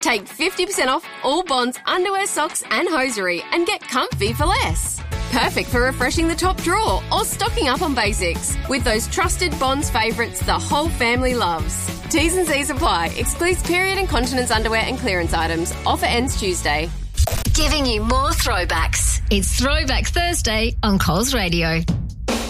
Take 50% off all Bonds underwear, socks and hosiery and get comfy for less. Perfect for refreshing the top drawer or stocking up on basics with those trusted Bonds favourites the whole family loves. T's and C's apply. Excludes period and continence underwear and clearance items. Offer ends Tuesday. Giving you more throwbacks. It's Throwback Thursday on Coles Radio.